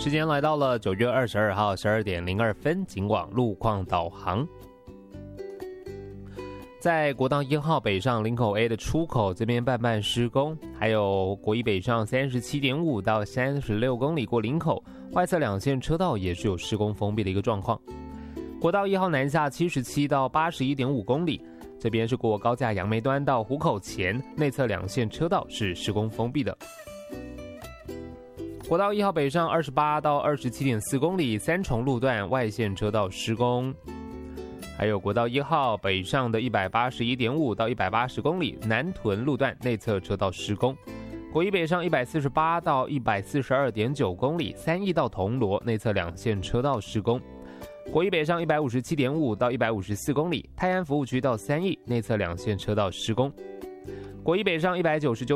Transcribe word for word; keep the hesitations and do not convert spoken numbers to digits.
时间来到了九月二十二号十二点零二分，警广路况导航。在国道一号北上林口 A 的出口这边慢慢施工，还有国一北上三十七点五到三十六公里过林口，外侧两线车道也是有施工封闭的一个状况。国道一号南下七十七到八十一点五公里，这边是过高架杨梅端到湖口前，内侧两线车道是施工封闭的。国道一号北上二十八到二十七点四公里，三重路段外线车道施工。还有国道一号北上的一百八十一点五到一百八十公里，南屯路段内侧车道施工。国一北上一百四十八到一百四十二点九公里，三义到铜锣内侧两线车道施工。国一北上一百五十七点五到一百五十四公里，泰安服务区到三义内侧两线车道施工。国一北上一百九十九